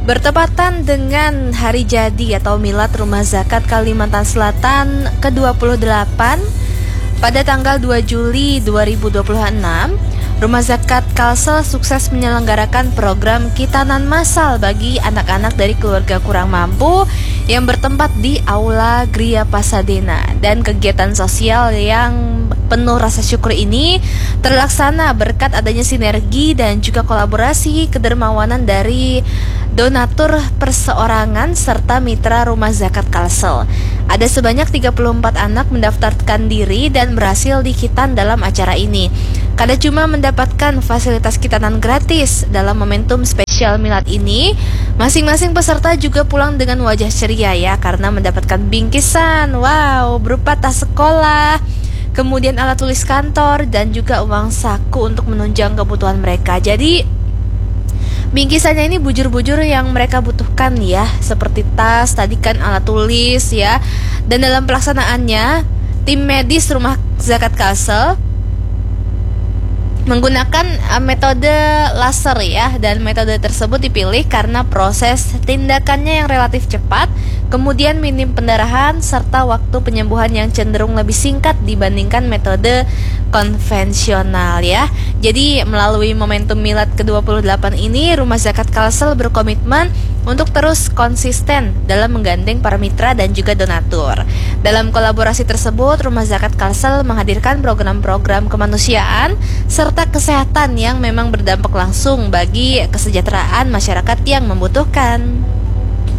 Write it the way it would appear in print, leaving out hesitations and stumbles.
Bertepatan dengan hari jadi atau milad Rumah Zakat Kalimantan Selatan ke-28 pada tanggal 2 Juli 2026, Rumah Zakat Kalsel sukses menyelenggarakan program Kitanan Massal bagi anak-anak dari keluarga kurang mampu yang bertempat di Aula Gria Pasadena. Dan kegiatan sosial yang penuh rasa syukur ini terlaksana berkat adanya sinergi dan juga kolaborasi kedermawanan dari donatur perseorangan serta mitra Rumah Zakat Kalsel. Ada sebanyak 34 anak mendaftarkan diri dan berhasil dikitan dalam acara ini. Kada cuma mendapatkan fasilitas kitanan gratis dalam momentum spesial milad ini, masing-masing peserta juga pulang dengan wajah ceria ya, karena mendapatkan bingkisan, berupa tas sekolah, kemudian alat tulis kantor, dan juga uang saku untuk menunjang kebutuhan mereka. Jadi bingkisannya ini bujur-bujur yang mereka butuhkan ya, seperti tas, tadi kan alat tulis ya. Dan dalam pelaksanaannya, tim medis Rumah Zakat Kalsel menggunakan metode laser ya, dan metode tersebut dipilih karena proses tindakannya yang relatif cepat, kemudian minim pendarahan, serta waktu penyembuhan yang cenderung lebih singkat dibandingkan metode konvensional ya. Jadi melalui momentum milad ke-28 ini, Rumah Zakat Kalsel berkomitmen untuk terus konsisten dalam menggandeng para mitra dan juga donatur. Dalam kolaborasi tersebut, Rumah Zakat Kalsel menghadirkan program-program kemanusiaan serta kesehatan yang memang berdampak langsung bagi kesejahteraan masyarakat yang membutuhkan.